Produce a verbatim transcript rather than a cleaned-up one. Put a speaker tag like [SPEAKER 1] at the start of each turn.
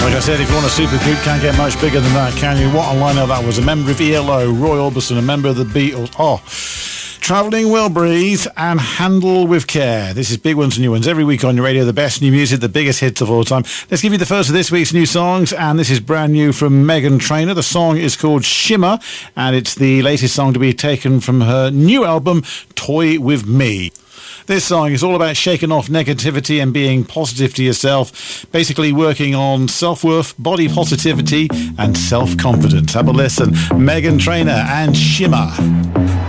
[SPEAKER 1] Like I said, if you want a supergroup, can't get much bigger than that, can you? What a lineup that was. A member of E L O, Roy Orbison, a member of the Beatles. Oh, Travelling Wilburys and Handle with Care. This is Big Ones and New Ones. Every week on your radio, the best new music, the biggest hits of all time. Let's give you the first of this week's new songs, and this is brand new from Meghan Trainor. The song is called Shimmer, and it's the latest song to be taken from her new album, Toy With Me. This song is all about shaking off negativity and being positive to yourself, basically working on self-worth, body positivity and self-confidence. Have a listen. Meghan Trainor and Shimmer.